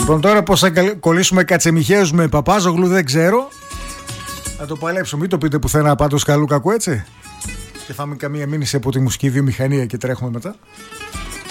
Λοιπόν, τώρα πώς θα κολλήσουμε Κατσεμιχαίους με Παπάζογλου δεν ξέρω. Θα το παλέψω, μην το πείτε πουθενά πάντως καλού κακού, έτσι. Και φάμε καμία μήνυση από τη μουσική βιομηχανία και τρέχουμε μετά.